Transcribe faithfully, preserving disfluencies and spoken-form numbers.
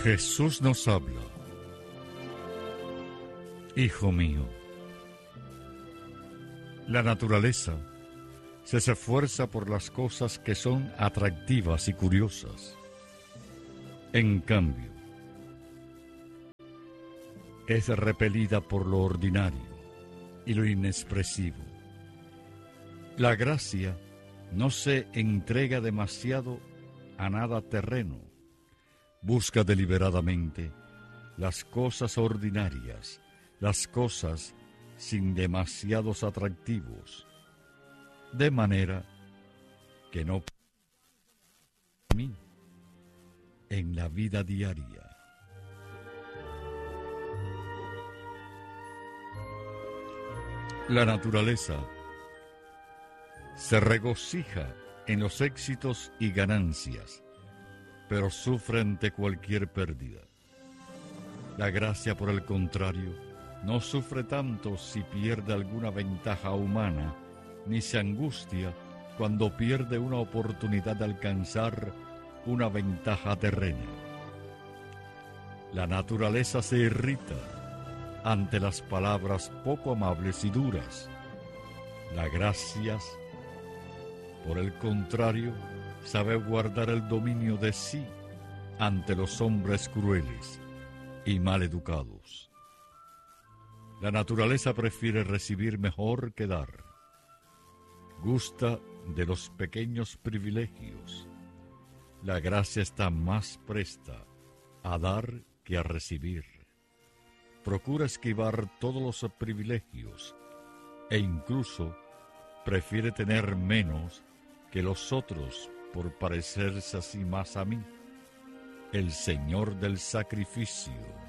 Jesús nos habla. Hijo mío, la naturaleza se esfuerza por las cosas que son atractivas y curiosas. En cambio, es repelida por lo ordinario y lo inexpresivo. La gracia no se entrega demasiado a nada terreno. Busca deliberadamente las cosas ordinarias, las cosas sin demasiados atractivos, de manera que no en la vida diaria. La naturaleza se regocija en los éxitos y ganancias, pero sufre ante cualquier pérdida. La gracia, por el contrario, no sufre tanto si pierde alguna ventaja humana, ni se angustia cuando pierde una oportunidad de alcanzar una ventaja terrena. La naturaleza se irrita ante las palabras poco amables y duras. La gracia, por el contrario, sabe guardar el dominio de sí ante los hombres crueles y mal educados. La naturaleza prefiere recibir mejor que dar. Gusta de los pequeños privilegios. La gracia está más presta a dar que a recibir. Procura esquivar todos los privilegios e incluso prefiere tener menos que los otros por parecerse así más a mí, el Señor del sacrificio.